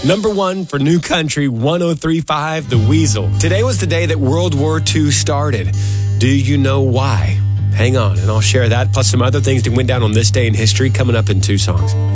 Number one for New Country 103.5, The Weasel. Today was the day that World War II started. Do you know why? Hang on, and I'll share that, plus some other things that went down on this day in history coming up in 2 songs.